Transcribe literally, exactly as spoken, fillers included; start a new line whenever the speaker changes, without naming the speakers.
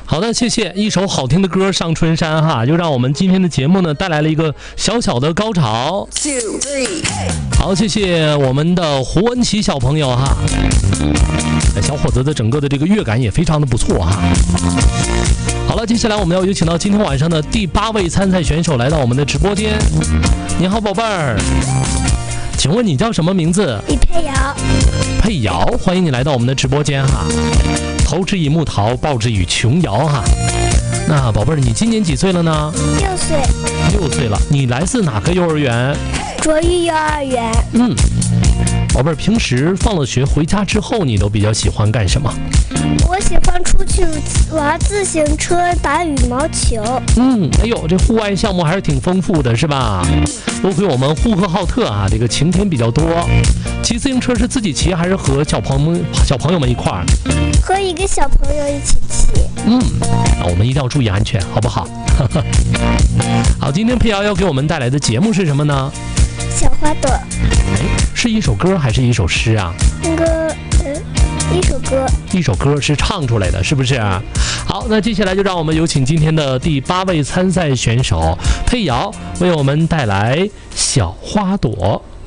好的，谢谢一首好听的歌上春山哈，就让我们今天的节目呢带来了一个小小的高潮。好，谢谢我们的胡文琪小朋友哈，小伙子的整个的这个乐感也非常的不错哈。好了，接下来我们要有请到今天晚上的第八位参赛选手来到我们的直播间。你好，宝贝儿，请问你叫什么名字？
李佩瑶。
佩瑶，欢迎你来到我们的直播间哈。投之以木桃，报之以琼瑶哈。那宝贝儿，你今年几岁了呢？
六岁。
六岁了。你来自哪个幼儿园？
卓玉幼儿园。
嗯，宝贝儿，平时放了学回家之后，你都比较喜欢干什么？
我喜欢出去玩自行车、打羽毛球。
嗯，哎呦，这户外项目还是挺丰富的，是吧？多亏我们呼和浩特啊，这个晴天比较多。骑自行车是自己骑还是和小朋友们小朋友们一块儿？
和一个小朋友一起骑。
嗯，那我们一定要注意安全，好不好？好，今天佩瑶要给我们带来的节目是什么呢？
小花朵。
哎，是一首歌还是一首诗啊？
那个，呃，一首歌。
一首歌是唱出来的，是不是？好，那接下来就让我们有请今天的第八位参赛选手佩瑶为我们带来《小花朵》。